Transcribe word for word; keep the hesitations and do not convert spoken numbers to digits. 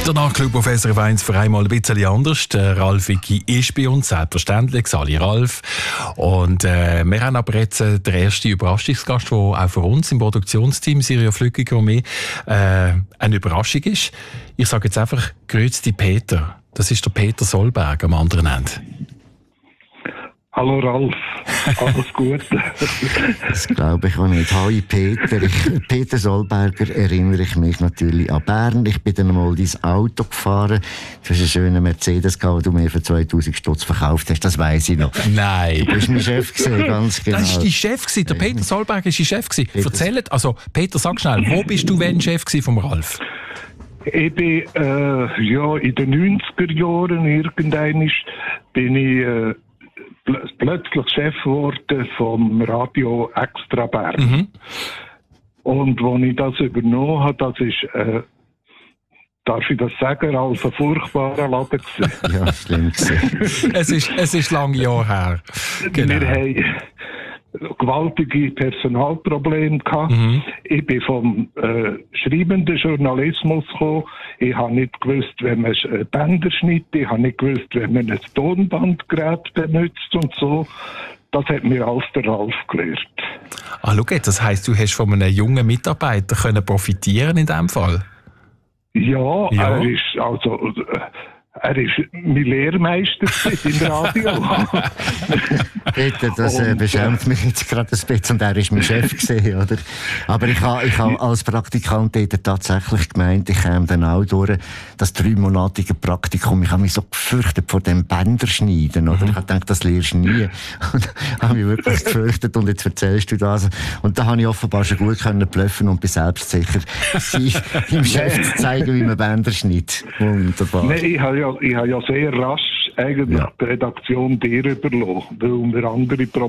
Der Nachtclub auf S R F eins für einmal ein bisschen anders. Der Ralf Wicki ist bei uns, selbstverständlich, Sali Ralf. Und äh, wir haben aber jetzt äh, den ersten Überraschungsgast, der auch für uns im Produktionsteam Sirio Flückiger und mir äh, eine Überraschung ist. Ich sage jetzt einfach, grüezi Peter. Das ist der Peter Solberg am anderen Ende. Hallo Ralf, alles Gute. Das glaube ich auch nicht. Hi Peter. Ich, Peter Solberger erinnere ich mich natürlich an Bern. Ich bin dann mal dein Auto gefahren. Du hast einen schönen Mercedes gehabt, den du mir für zweitausend Stutz verkauft hast. Das weiss ich noch. Nein. Du bist mein Chef gewesen, ganz genau. Das war dein Chef gewesen. Der Peter Solberger war dein Chef gewesen. Erzählt, also Peter, sag schnell, wo bist du wenn Chef gewesen vom Ralf? Ich bin äh, ja, in den neunziger Jahren irgendwann bin ich äh, pl- plötzlich Chef geworden vom Radio Extra Bern. Mhm. Und als ich das übernommen habe, das ist, äh, darf ich das sagen, als ein furchtbarer Laden gewesen. Ja, schlimm gewesen. es ist, es ist lange Jahre her. Genau. Wir haben gewaltige Personalprobleme gehabt. Mhm. Ich bin vom äh, schreibenden Journalismus gekommen. Ich habe nicht gewusst, wenn man äh, Bänder schneidet. Ich habe nicht gewusst, wenn man ein Tonbandgerät benutzt und so. Das hat mir alles der Ralf gelernt. Ah, schau jetzt, das heisst, du hast von einem jungen Mitarbeiter können profitieren in diesem Fall? Ja, ja, er ist also... Äh, Er ist mein Lehrmeister im Radio. Peter, das äh, beschämt mich jetzt gerade ein bisschen und er war mein Chef gewesen, oder? Aber ich habe ich ha als Praktikant tatsächlich gemeint, ich käme dann auch durch das dreimonatige Praktikum. Ich habe mich so gefürchtet vor dem Bänderschneiden, oder? Mhm. Ich habe gedacht, das lernst du nie. Und habe mich wirklich gefürchtet und jetzt erzählst du das. Und da habe ich offenbar schon gut können bluffen und bin selbstsicher, sie dem Chef zu zeigen, wie man Bänder schneidet. Wunderbar. Nein, ich habe ja, ich habe ja sehr rasch eigentlich ja. die Redaktion dir überlassen, weil wir andere Probleme